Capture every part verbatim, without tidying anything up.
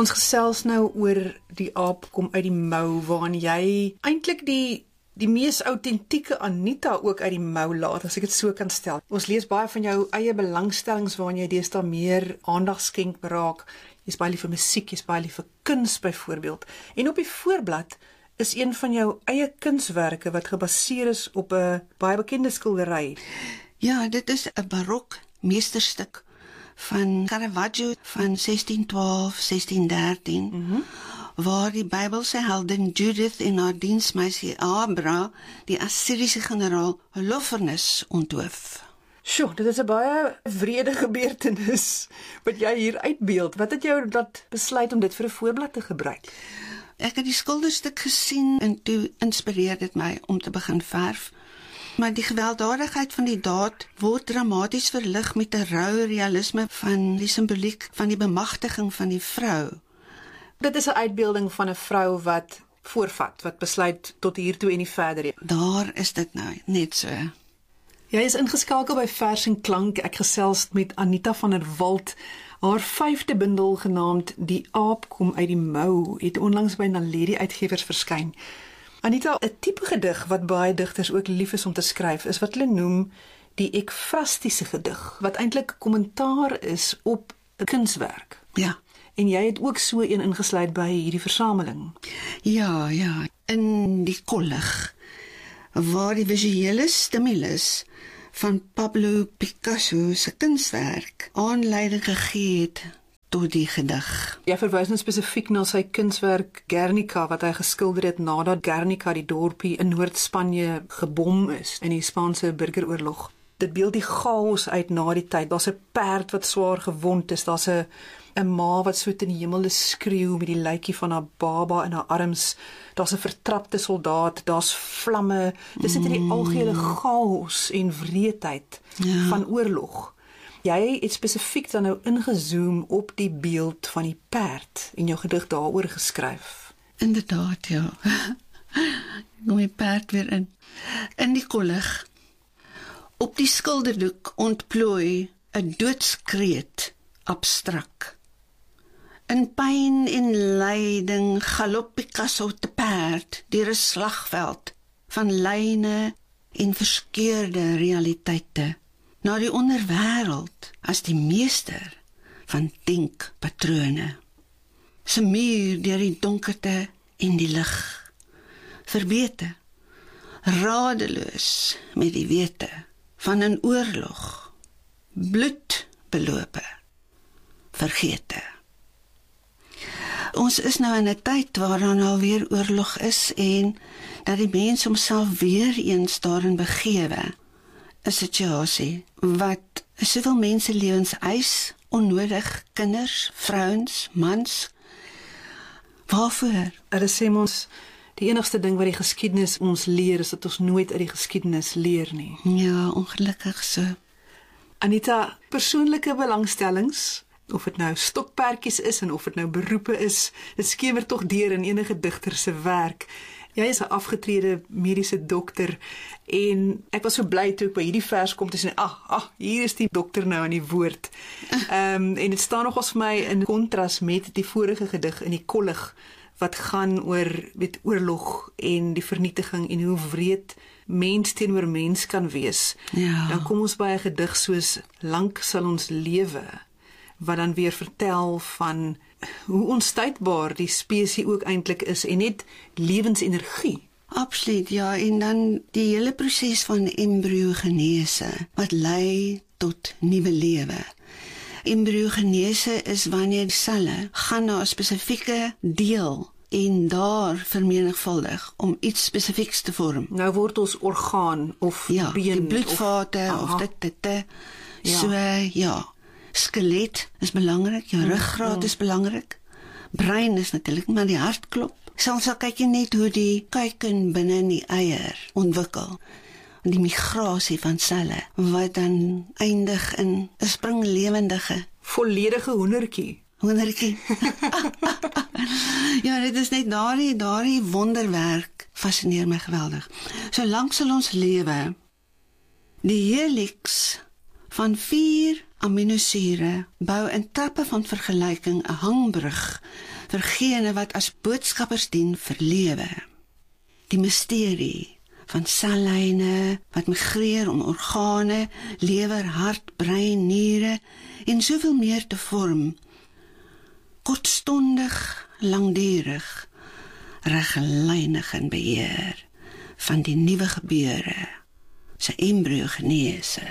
Ons gesels nou oor die aap kom uit die mou, waarin jy eintlik die die mees autentieke Anita ook uit die mou laat, as ek dit so kan stel. Ons lees baie van jou eie belangstellings waarin jy deesdae meer aandag skenk raak. Jy's baie lief vir musiek, jy's baie lief vir kuns byvoorbeeld. En op die voorblad is een van jou eie kunswerke wat gebaseer is op 'n baie bekende skildery. Ja, dit is 'n barok meesterstuk van Caravaggio van sestien twaalf, sestien dertien, mm-hmm. waar die Bybelse heldin Judith en haar diensmeisie Abra die Assiriese generaal Holofernes onthoof. Sjoe, dit is 'n baie wrede gebeurtenis wat jy hier uitbeeld. Wat het jou dat besluit om dit vir 'n voorblad te gebruik? Ek het die skilderstuk gesien en toe inspireer dit my om te begin verf. Maar die gewelddadigheid van die daad word dramaties verlig met 'n rou realisme van die simboliek van die bemagtiging van die vrou. Dit is 'n uitbeelding van 'n vrou wat voorvat, wat besluit tot hier toe en nie verder. Daar is dit nou, net so. Jy is ingeskakel by Vers en Klank. Ek gesels met Anita van der Walt. Haar vyfde bundel genaamd Die Aap kom uit die mou het onlangs by Naledi Uitgewers verskyn. Anita, 'n tipe gedig wat baie digters ook lief is om te skryf, is wat hulle noem die ekfrastiese gedig, wat eintlik kommentaar is op 'n kunswerk. Ja. En jy het ook so een ingesluit by hierdie versameling. Ja, ja, in die kollig, waar die visuele stimulus van Pablo Picasso se kunswerk aanleiding gegee het tot die gedig. Jy verwys nou spesifiek na sy kunswerk Guernica, wat hy geskilder het nadat Guernica, die dorpie in Noord-Spanje, gebom is in die Spaanse burgeroorlog. Dit beeld die chaos uit na die tyd. Daar's 'n perd wat swaar gewond is, daar's 'n 'n ma wat so ten hemel skreeu met die lytjie van haar baba in haar arms. Daar's 'n vertrapte soldaat, daar's vlamme. Dis net die algehele chaos en wreedheid ja. van oorlog. Jy het spesifiek dan nou ingezoom op die beeld van die perd en jou gedig daaroor geskryf. Inderdaad, ja. Kom die perd weer in. In die kollig. Op die skilderdoek ontplooi 'n doodskreet abstrak. In pyn en lyding galop Picasso te perd deur 'n slagveld van lyne en verskeurde realiteite na die onderwêreld as die meester van denkpatrone. Se muur deur die donkerte en die lig, verbete, radeloos met die wete van 'n oorlog, bloedbelope, vergete. Ons is nou in 'n tyd waar daar nou weer oorlog is en dat die mens homself weer eens daarin begewe, 'n situasie wat soveel mense lewens eis, onnodig, kinders, vrouens, mans. Waarvoor? Hulle sê ons die enigste ding wat die geskiedenis ons leer is dat ons nooit uit die geskiedenis leer nie. Ja, ongelukkig so. Anita, persoonlike belangstellings, of dit nou stokperdjies is en of dit nou beroepe is, dit skemer tog deur in enige digter se werk. Jy is 'n afgetrede mediese dokter en ek was so bly toe ek by hierdie vers kom te sien, ag, ag, hier is die dokter nou aan die woord. Ehm um, en dit staan nogals vir my in kontras met die vorige gedig in die kollig wat gaan oor met oorlog en die vernietiging en hoe wreed mens teenoor mens kan wees. Ja. Dan kom ons by 'n gedig soos Lank sal ons lewe, wat dan weer vertel van hoe onstuitbaar die spesie ook eintlik is en net lewensenergie. Absoluut, ja, en dan die hele proses van embryogenese wat lei tot nuwe lewe. Embryogenese is wanneer die selle gaan na 'n spesifieke deel en daar vermenigvuldig om iets spesifieks te vorm. Nou word ons orgaan of ja, been die bloedvate of, of dit dit dit. Ja. So ja, skelet is belangrik, jou ruggraat mm. is belangrik. Brein is natuurlik, maar die hartklop. Soms sal kyk jy net hoe die kuiken binne in die eier ontwikkel. Die migrasie van selle wat dan eindig in 'n springlewendige volledige hoendertjie. Hoendertjie. Ja, dit is net daardie daardie wonderwerk fascineer my geweldig. Solank sal ons lewe. Die helix van vier aminosure bou in tappe van vergelyking 'n hangbrug vir gene wat as boodskappers dien vir lewe. Die misterie van sellyne wat migreer om organe, lewer, hart, brein, niere en soveel meer te vorm. Kortstondig, langdurig, reglynig in beheer van die nuwe gebeure, sy embryogenese.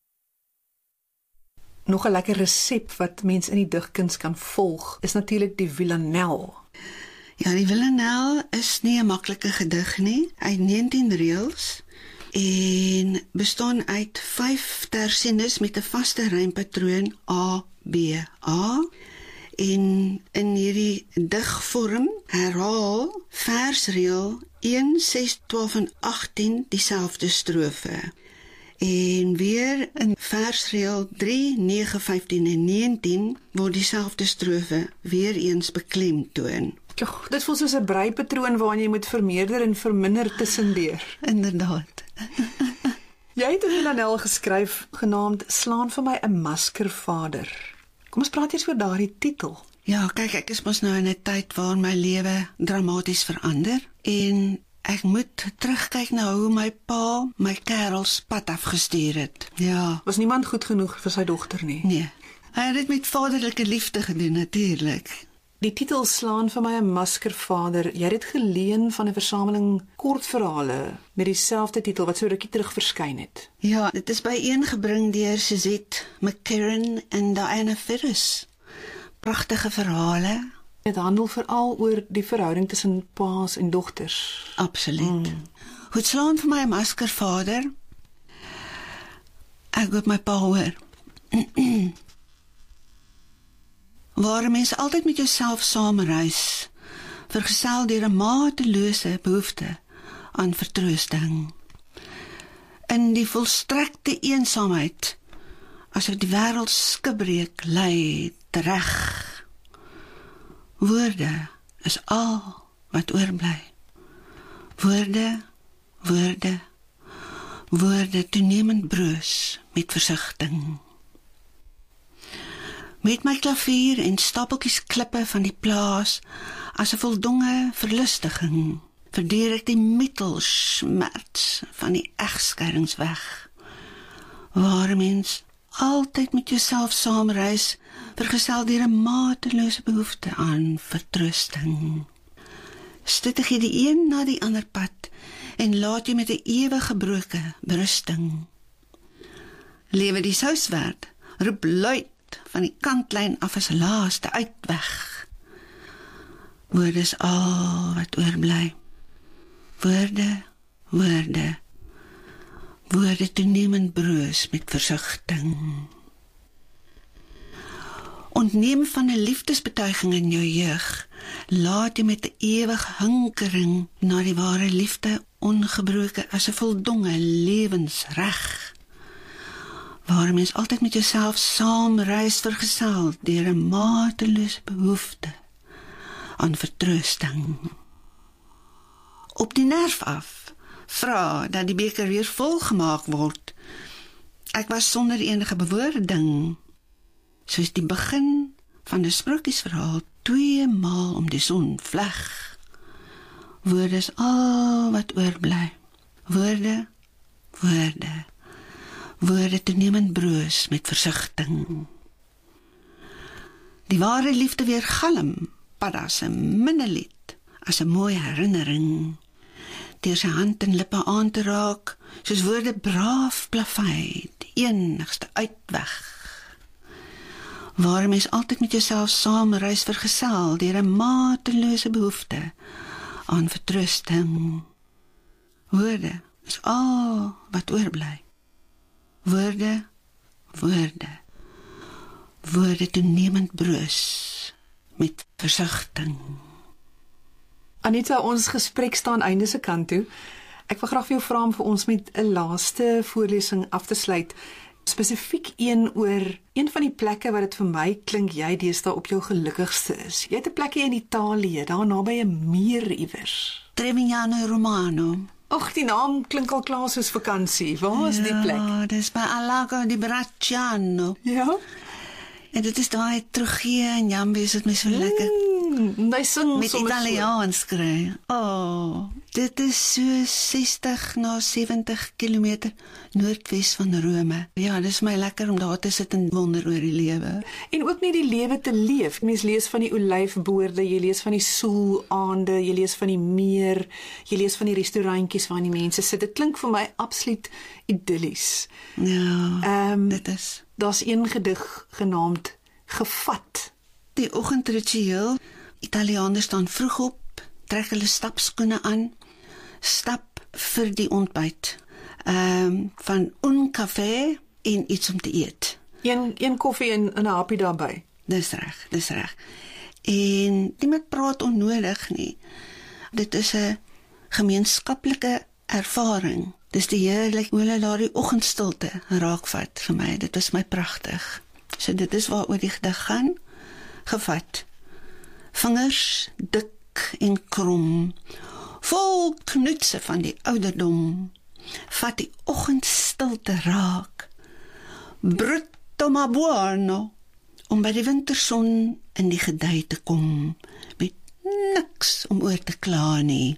Nog 'n lekker resep wat mens in die digkuns kan volg, is natuurlik die villanelle. Ja, die villanelle is nie 'n maklike gedig nie, uit negentien reëls en bestaan uit vyf tersiennes met 'n vaste rympatroon A, B, A. En in hierdie digvorm herhaal versreël een, ses, twaalf en agttien dieselfde strofe. En weer in versreël drie, nege, vyftien en negentien word dieselfde strofe weer eens beklemtoon. Joh, dit voel soos 'n breipatroon waarin jy moet vermeerder en verminder tussendeur. Inderdaad. Jy het 'n villanelle geskryf genaamd Slaan vir my 'n maskervader. Kom ons praat eers oor daardie titel. Ja, kyk, ek is mos nou in 'n tyd waar my lewe dramaties verander en ek moet terugkyk na hoe my pa my kerels pad afgestuur het. Ja. Was niemand goed genoeg vir sy dogter nie? Nee. Hy het dit met vaderlike liefde gedoen, natuurlik. Die titel Slaan vir my 'n maskervader, jy het dit geleen van 'n versameling kortverhale met dieselfde titel wat so rukkie terug verskyn het. Ja, dit is byeengebring deur Suzette McCarran en Diana Ferris. Pragtige verhale. Dit handel veral oor die verhouding tussen paas en dogters. Absoluut. Mm. Goed, Slaan vir my 'n maskervader. Ek hoop my pa hoor. Waar mens altyd met jouself saamreis, vergesel deur 'n matelose behoefte aan vertroosting. In die volstrekte eensaamheid, asof die wêreld skibreek lê tereg. Woorde is al wat oorbly. Woorde, woorde, woorde toenemend broos met versigtiging. Met my klavier en stapeltjies klippe van die plaas, as 'n voldonge verlustiging, verduur ek die mittelsmerts van die egskeidings weg. Waar 'n mens altyd met jouself saamreis, vergesel deur 'n matelose behoefte aan vertroosting. Stuttig jy die een na die ander pad en laat jy met 'n ewig gebroke berusting. Lewe die souswerd, roep luid van die kantlyn af as laaste uitweg. Woorde is al wat oorbly. Woorde, woorde, woorde toenemend broos met versigtiging. Ontneem van 'n liefdesbetuiging in jou jeug, laat jy met 'n ewig hinkering na die ware liefde ongebroke as 'n voldonge lewensreg. Waar mens altyd met jouself saamreis vergesel deur 'n matelose behoefte aan vertroosting. Op die nerf af, vra dat die beker weer volgemaak word. Ek was sonder enige bewoording, soos die begin van 'n sprokiesverhaal twee maal om die son vleg. Woorde is al wat oorbly. Woorde, woorde, woorde toenemend broos met versigtiging. Die ware liefde weer galm, padda se minnelied, as 'n mooi herinnering. Deur sy hand en lippe aan te raak, soos woorde braaf plavei, die enigste uitweg. Waar mens altyd met jouself saamreis vergesel deur 'n matelose behoefte aan vertroosting. Woorde is al wat oorbly. Woorde, woorde, woorde toenemend broos met versigtiging. Anita, ons gesprek staan einde se kant toe. Ek wil graag vir jou vra om vir ons met 'n laaste voorlesing af te sluit. Spesifiek een oor een van die plekke wat dit vir my klink jy deesdae op jou gelukkigste is. Jy het 'n plekkie in Italië, daar naby 'n meer iewers. Trevignano Romano. Ag, die naam klink al klaar soos vakansie. Waar is die plek? Ja, dis by Alago di Bracciano. Ja. En dit is daai teruggee en Jambi is dit my so lekker. Mm, hy sing Met sommer so. Italiaans kry. Oh, dit is so sestig na sewentig kilometer noordwes van Rome. Ja, dis my lekker om daar te sit en wonder oor die lewe. En ook net die lewe te leef. Mens lees van die olyfboorde, jy lees van die soelaande, jy lees van die meer, jy lees van die restaurantjies waar die mense sit. Dit klink vir my absoluut idillies. Ja, Ehm dit is. Daar's een gedig genaamd Gevat. Die oggendritueel. Italianers staan vroeg op, trek hulle stapskoene aan, stap vir die ontbyt. Ehm um, van un café en iets om te eet. Een een koffie en, en 'n happie daarbey. Dis reg, dis reg. En niemand praat onnodig nie. Dit is 'n gemeenskaplike ervaring. Dis die heerlik hoe hulle daardie oggendstilte raakvat vir my. Dit was my pragtig. So dit is waaroor die gedig gaan. Gevat. Vingers dik en krom, vol knoetse van die ouderdom. Vat die oggendstilte raak. Brutto ma buono, om by die winterson in die gedei te kom, met niks om oor te kla nie.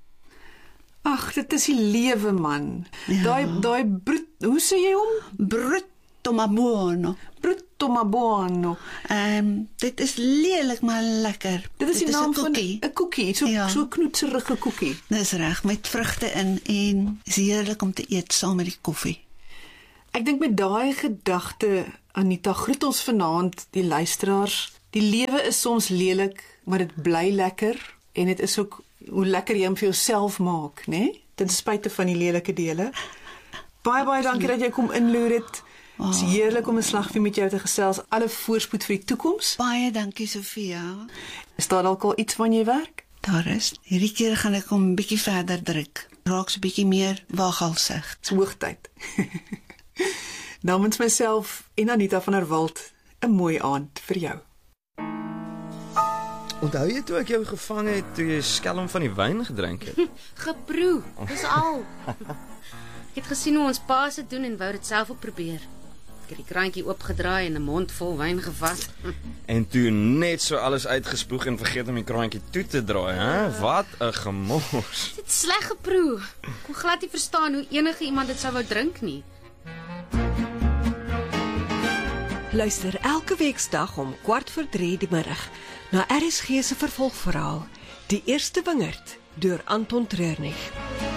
Ag, dit is die lewe man. Ja. Daai daai brut, hoe sê jy hom? Brutto ma buono. Brutto ma buono. Ehm um, dit is lelik maar lekker. Dit is die Dit naam een van koekie. 'n koekie, so Ja. so knoetserige koekie. Dis reg, met vrugte in en is heerlik om te eet saam met die koffie. Ek dink met daai gedagte, Anita, groet ons vanaand die luisteraars. Die lewe is soms lelik, maar dit bly lekker en dit is ook hoe lekker jy hom vir jouself maak, né? Nee? Ten spyte van die lelike dele. Baie baie dankie dat jy kom inloer het. Dit is heerlik om 'n slagvie met jou te gesels. Alle voorspoed vir die toekoms. Baie dankie Sofia. Is daar dalk al iets van jy werk? Daar is. Hierdie keer gaan ek hom 'n bietjie verder druk. Raak so 'n bietjie meer waaghalsig. Dis hoogtyd. Namens myself en Anita van der Walt, 'n mooi aand vir jou. Onthou jy toe ek jou gevang het toe jy skelm van die wyn gedrink het? Geproe, dis al. Ek het gesien hoe ons pa se doen en wou dit self ook probeer. Ek het die kraantjie oopgedraai en 'n mond vol wyn gevat. En toe net so alles uitgespoeg en vergeet om die kraantjie toe te draai, hè? Wat 'n gemors. Dit is sleg geproe. Ek kon glad nie verstaan hoe enige iemand dit sou wou drink nie. Luister elke weeksdag om kwart voor drie die middag na R S G se vervolgverhaal, Die Eerste Wingerd, deur Anton Treurnig.